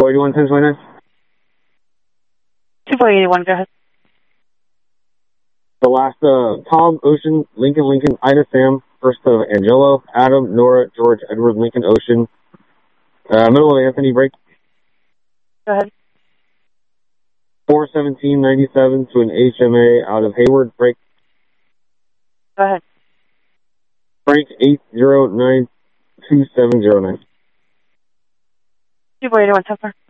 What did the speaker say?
481, 1029. 2481, go ahead. The last, Tom, Ocean, Lincoln, Ida, Sam, first of Angelo, Adam, Nora, George, Edward, Lincoln, Ocean, middle of Anthony, break. Go ahead. 41797 to an HMA out of Hayward, break. Go ahead. Frank 8092709. 2481, so far.